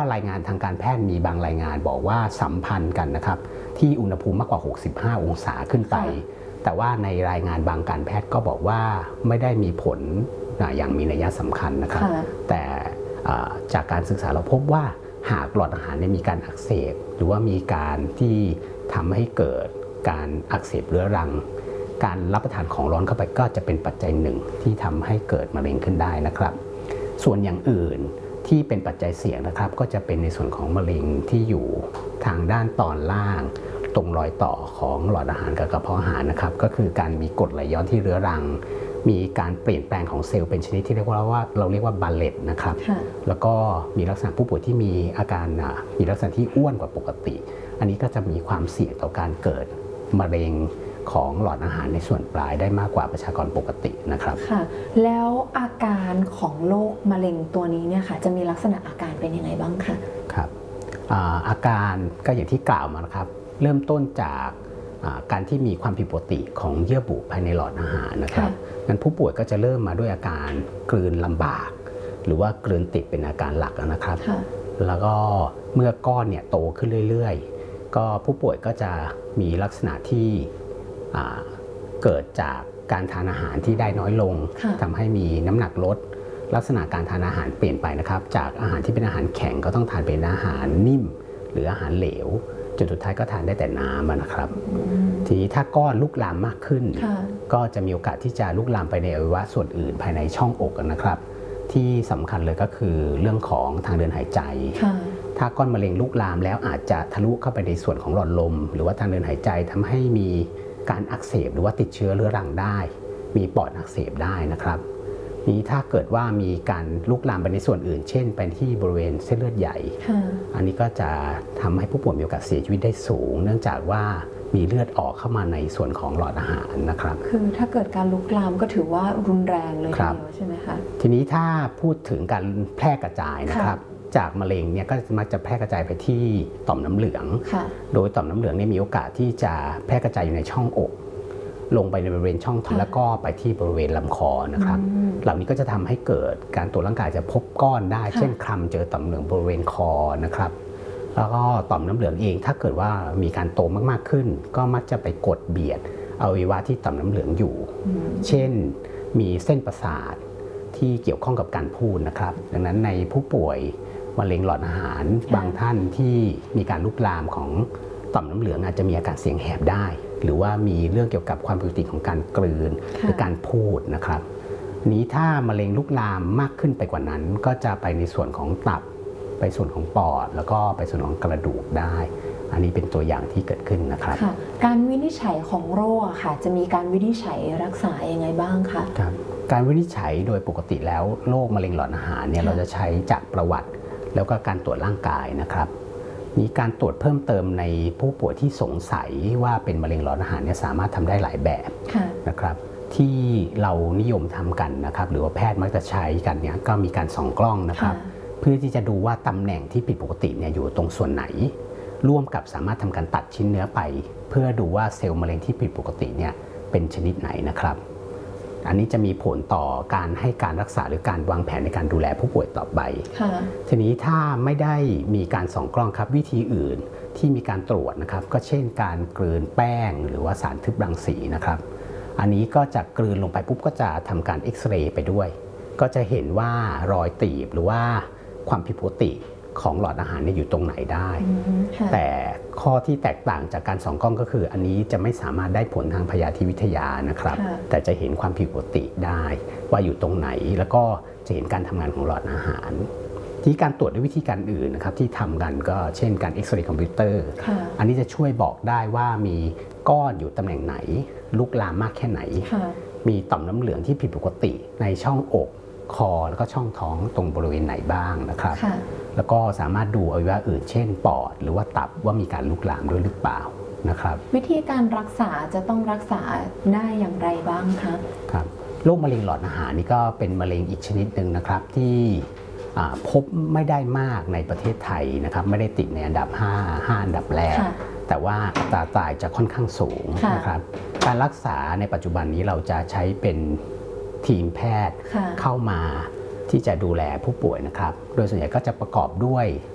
รายงานทางการแพทย์มีบางรายงานบอกว่าสัมพันธ์กันนะครับที่อุณหภูมิมากกว่า65องศาขึ้นไปแต่ว่าในรายงานบางการแพทย์ก็บอกว่าไม่ได้มีผลอย่างมีนัยสำคัญนะครับแต่จากการศึกษาเราพบว่าหากหลอดอาหารมีการอักเสบหรือว่ามีการที่ทำให้เกิดการอักเสบเรื้อรังการรับประทานของร้อนเข้าไปก็จะเป็นปัจจัยหนึ่งที่ทำให้เกิดมะเร็งขึ้นได้นะครับส่วนอย่างอื่นที่เป็นปัจจัยเสี่ยงนะครับก็จะเป็นในส่วนของมะเร็งที่อยู่ทางด้านตอนล่างตรงรอยต่อของหลอดอาหารกับกระเพาะอาหารนะครับก็คือการมีกรดไหลย้อนที่เรื้อรังมีการเปลี่ยนแปลงของเซลล์เป็นชนิดที่เรียกว่าเราเรียกว่าบาเลตนะครับแล้วก็มีลักษณะผู้ป่วยที่มีอาการมีลักษณะที่อ้วนกว่าปกติอันนี้ก็จะมีความเสี่ยงต่อการเกิดมะเร็งของหลอดอาหารในส่วนปลายได้มากกว่าประชากรปกตินะครับค่ะแล้วอาการของโรคมะเร็งตัวนี้เนี่ยค่ะจะมีลักษณะอาการเป็นยังไงบ้างคะครับอาการก็อย่างที่กล่าวมานะครับเริ่มต้นจากการที่มีความผิดปกติของเยื่อบุภายในหลอดอาหารนะครับงั้นผู้ป่วยก็จะเริ่มมาด้วยอาการกลืนลำบากหรือว่ากลืนติดเป็นอาการหลักนะครับแล้วก็เมื่อก้อนเนี่ยโตขึ้นเรื่อยๆก็ผู้ป่วยก็จะมีลักษณะที่เกิดจากการทานอาหารที่ได้น้อยลงทำให้มีน้ำหนักลดลักษณะการทานอาหารเปลี่ยนไปนะครับจากอาหารที่เป็นอาหารแข็งก็ต้องทานเป็นอาหารนิ่มหรืออาหารเหลวจนสุดท้ายก็ทานได้แต่น้ำนะครับทีนี้ถ้าก้อนลุกลามมากขึ้นก็จะมีโอกาสที่จะลุกลามไปในอวัยวะส่วนอื่นภายในช่องอกนะครับที่สำคัญเลยก็คือเรื่องของทางเดินหายใจถ้าก้อนมะเร็งลุกลามแล้วอาจจะทะลุเข้าไปในส่วนของหลอดลมหรือว่าทางเดินหายใจทำให้มีการอักเสบหรือว่าติดเชื้อเรื้อรังได้มีปอดอักเสบได้นะครับนี้ถ้าเกิดว่ามีการลุกลามไปในส่วนอื่นเช่นไปที่บริเวณเส้นเลือดใหญ่อันนี้ก็จะทำให้ผู้ป่วยมีโอกาสเสียชีวิตได้สูงเนื่องจากว่ามีเลือดออกเข้ามาในส่วนของหลอดอาหารนะครับคือถ้าเกิดการลุกลามก็ถือว่ารุนแรงเลยทีเดียวใช่ไหมคะทีนี้ถ้าพูดถึงการแพร่กระจายนะครับจากมะเร็งเนี่ยก็มักจะแพร่กระจายไปที่ต่อมน้ำเหลืองโดยต่อมน้ำเหลืองเนี่ยมีโอกาสที่จะแพร่กระจายอยู่ในช่องอกลงไปในบริเวณช่องท้องแล้วก็ไปที่บริเวณลำคอนะครับเหล่านี้ก็จะทำให้เกิดการตรวจร่างกายจะพบก้อนได้เช่นคลำเจอต่อมน้ำเหลืองบริเวณคอนะครับแล้วก็ต่อมน้ำเหลืองเองถ้าเกิดว่ามีการโตมากๆขึ้นก็มักจะไปกดเบียดอวัยวะที่ต่อมน้ำเหลืองอยู่เช่นมีเส้นประสาทที่เกี่ยวข้องกับการพูดนะครับดังนั้นในผู้ป่วยมะเร็งหลอดอาหารบางท่านที่มีการลุกลามของต่อมน้ำเหลืองอาจจะมีอาการเสียงแหบได้หรือว่ามีเรื่องเกี่ยวกับความผิดปกติของการกลืนหรือการพูดนะครับนี้ถ้ามะเร็งลุกลามมากขึ้นไปกว่านั้นก็จะไปในส่วนของตับไปส่วนของปอดแล้วก็ไปส่วนของกระดูกได้อันนี้เป็นตัวอย่างที่เกิดขึ้นนะครับการวินิจฉัยของโรคค่ะจะมีการวินิจฉัยรักษายังไงบ้างคะครับการวินิจฉัยโดยปกติแล้วโรคมะเร็งหลอดอาหารเนี่ยเราจะใช้จากประวัติแล้วก็การตรวจร่างกายนะครับมีการตรวจเพิ่มเติมในผู้ป่วยที่สงสัยว่าเป็นมะเร็งหลอดอาหารเนี่ยสามารถทำได้หลายแบบนะครับที่เรานิยมทำกันนะครับหรือว่าแพทย์มักจะใช้กันเนี่ยก็มีการส่องกล้องนะครับเพื่อที่จะดูว่าตำแหน่งที่ผิดปกติเนี่ยอยู่ตรงส่วนไหนร่วมกับสามารถทำการตัดชิ้นเนื้อไปเพื่อดูว่าเซลล์มะเร็งที่ผิดปกติเนี่ยเป็นชนิดไหนนะครับอันนี้จะมีผลต่อการให้การรักษาหรือการวางแผนในการดูแลผู้ป่วยต่อไปทีนี้ถ้าไม่ได้มีการส่องกล้องครับวิธีอื่นที่มีการตรวจนะครับก็เช่นการกลืนแป้งหรือว่าสารทึบรังสีนะครับอันนี้ก็จะกลืนลงไปปุ๊บก็จะทำการเอ็กซเรย์ไปด้วยก็จะเห็นว่ารอยตีบหรือว่าความผิดปกติของหลอดอาหารเนี่ยอยู่ตรงไหนได้แต่ข้อที่แตกต่างจากการส่องกล้องก็คืออันนี้จะไม่สามารถได้ผลทางพยาธิวิทยานะครับแต่จะเห็นความผิดปกติได้ว่าอยู่ตรงไหนแล้วก็จะเห็นการทำงานของหลอดอาหารที่การตรวจด้วยวิธีการอื่นนะครับที่ทำกันก็เช่นการเอ็กซเรย์คอมพิวเตอร์อันนี้จะช่วยบอกได้ว่ามีก้อนอยู่ตำแหน่งไหนลุกลามมากแค่ไหนมีต่อมน้ำเหลืองที่ผิดปกติในช่องอกคอแล้วก็ช่องท้องตรงบริเวณไหนบ้างนะครับแล้วก็สามารถดูอวัยวะอื่นเช่นปอดหรือว่าตับว่ามีการลุกลามด้วยหรือเปล่านะครับวิธีการรักษาจะต้องรักษาได้อย่างไรบ้างคะครับโรคมะเร็งหลอดอาหารนี่ก็เป็นมะเร็งอีกชนิดหนึ่งนะครับที่พบไม่ได้มากในประเทศไทยนะครับไม่ได้ติดในอันดับ5อันดับแรกแต่ว่าอัตราตายจะค่อนข้างสูงนะครับการรักษาในปัจจุบันนี้เราจะใช้เป็นทีมแพทย์เข้ามาที่จะดูแลผู้ป่วยนะครับโดยส่วนใหญ่ก็จะประกอบด้วย